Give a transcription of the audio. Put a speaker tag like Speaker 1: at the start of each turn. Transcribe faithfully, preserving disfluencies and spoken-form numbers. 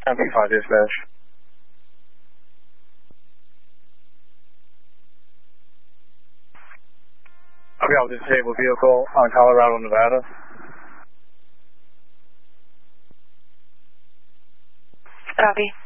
Speaker 1: Copy five dispatch. I've got a disabled vehicle on Colorado, Nevada.
Speaker 2: Copy.